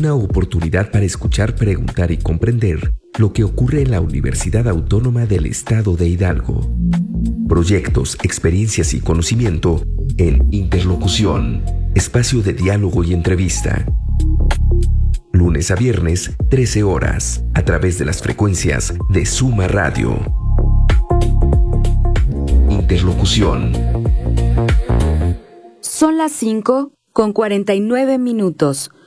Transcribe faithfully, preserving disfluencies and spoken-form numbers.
Una oportunidad para escuchar, preguntar y comprender lo que ocurre en la Universidad Autónoma del Estado de Hidalgo. Proyectos, experiencias y conocimiento en Interlocución, espacio de diálogo y entrevista. Lunes a viernes, trece horas, a través de las frecuencias de Suma Radio. Interlocución. Son las cinco con cuarenta y nueve minutos.